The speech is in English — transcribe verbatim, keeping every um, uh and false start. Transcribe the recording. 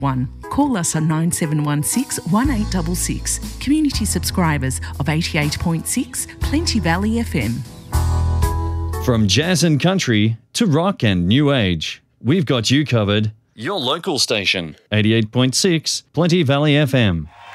one. Call us on nine seven one six, one eight six six. Community subscribers of eighty-eight point six Plenty Valley F M. From jazz and country to rock and new age, we've got you covered. Your local station, eighty-eight point six Plenty Valley F M.